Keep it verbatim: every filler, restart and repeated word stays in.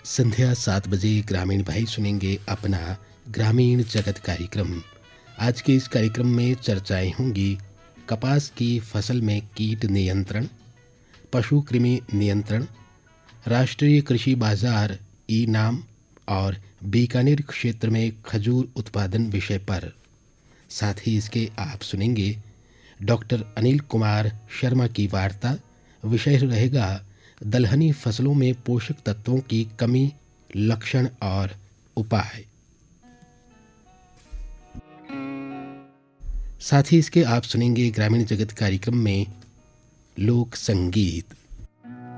संध्या सात बजे ग्रामीण भाई सुनेंगे अपना ग्रामीण जगत कार्यक्रम। आज के इस कार्यक्रम में चर्चाएं होंगी कपास की फसल में कीट नियंत्रण, पशु कृमि नियंत्रण, राष्ट्रीय कृषि बाजार ई नाम और बीकानेर क्षेत्र में खजूर उत्पादन विषय पर। साथ ही इसके आप सुनेंगे डॉक्टर अनिल कुमार शर्मा की वार्ता। विषय रहेगा दलहनी फसलों में पोषक तत्वों की कमी, लक्षण और उपाय। साथ ही इसके आप सुनेंगे ग्रामीण जगत कार्यक्रम में लोक संगीत।